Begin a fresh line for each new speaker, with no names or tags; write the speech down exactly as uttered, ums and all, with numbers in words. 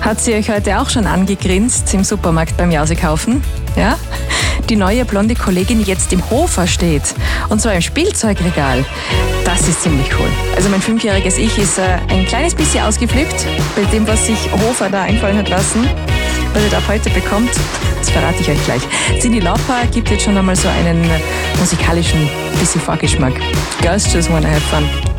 Hat sie euch heute auch schon angegrinst im Supermarkt beim Jausekaufen? Ja? Die neue blonde Kollegin jetzt im Hofer steht. Und zwar im Spielzeugregal. Das ist ziemlich cool. Also mein fünfjähriges Ich ist äh, ein kleines bisschen ausgeflippt bei dem, was sich Hofer da einfallen hat lassen. Was ihr da heute bekommt, das verrate ich euch gleich. Cyndi Lauper gibt jetzt schon einmal so einen musikalischen bisschen Vorgeschmack. Girls just wanna have fun.